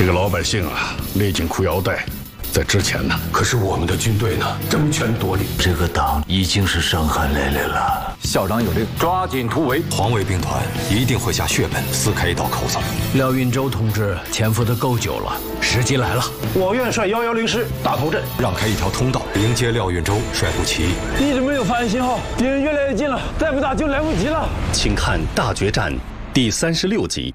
这个老百姓啊，勒紧裤腰带，在之前呢。 可是我们的军队呢，争权夺利， 这个党已经是伤痕累累了。 校长有令，抓紧突围， 黄卫兵团一定会下血本，撕开一道口子。 廖运周同志潜伏的够久了，时机来了。 我愿率110师打头阵， 让开一条通道，迎接廖运周率部起义。 一直没有发现信号，敌人越来越近了，再不打就来不及了。 请看《大决战》第36集。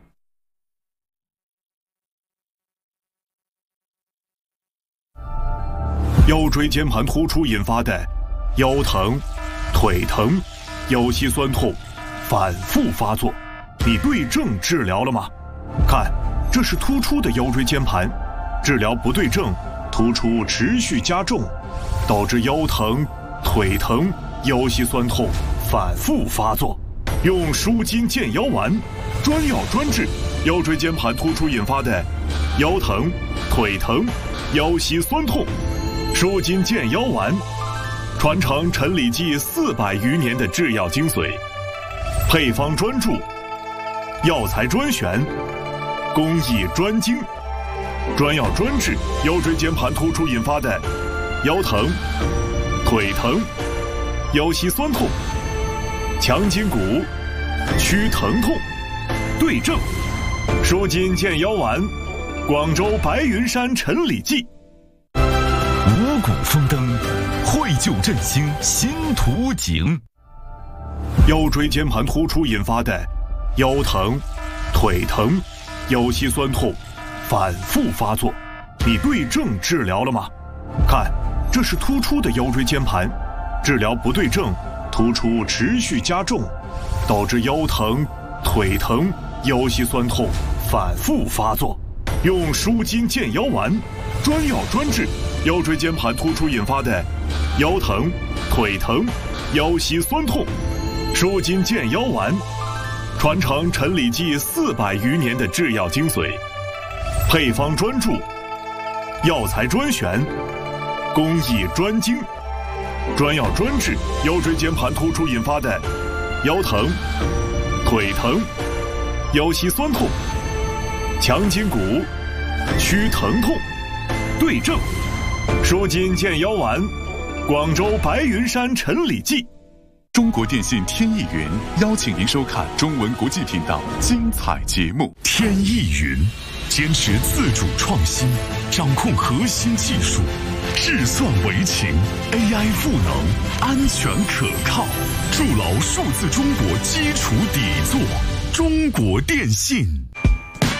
腰椎间盘突出引发的腰疼、腿疼、腰膝酸痛反复发作，你对症治疗了吗？看，这是突出的腰椎间盘，治疗不对症，突出持续加重，导致腰疼、腿疼、腰膝酸痛反复发作。用舒筋健腰丸，专药专治腰椎间盘突出引发的腰疼、腿疼、腰膝酸痛。舒筋健腰丸，传承陈李济400余年的制药精髓，配方专注，药材专选，工艺专精，专药专治腰椎间盘突出引发的腰疼、腿疼、腰膝酸痛，强筋骨，祛疼痛，对症。舒筋健腰丸，广州白云山陈李济。 五谷丰登，绘就振兴新图景。 腰椎间盘突出引发的腰疼、腿疼、腰膝酸痛反复发作，你对症治疗了吗？看，这是突出的腰椎间盘，治疗不对症，突出持续加重，导致腰疼、腿疼、腰膝酸痛反复发作。用舒筋健腰丸，专药专治腰椎间盘突出引发的腰疼、腿疼、腰膝酸痛。舒筋健腰丸，传承陈李济400余年的制药精髓，配方专注，药材专选，工艺专精，专药专治腰椎间盘突出引发的腰疼、腿疼、腰膝酸痛，强筋骨，祛疼痛，对症。舒筋健腰丸，广州白云山陈李济。 中国电信天翼云邀请您收看中文国际频道精彩节目。 天翼云坚持自主创新，掌控核心技术，智算为情 ，AI 赋能，安全可靠，筑牢数字中国基础底座。中国电信。